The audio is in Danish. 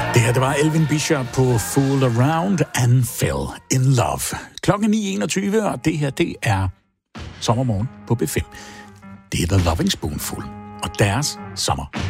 Det her, det var Elvin Bishop på Fool Around and Fell in Love. Klokken 9.21, og det her, det er sommermorgen på B5. Det er The Loving Spoonful og deres sommer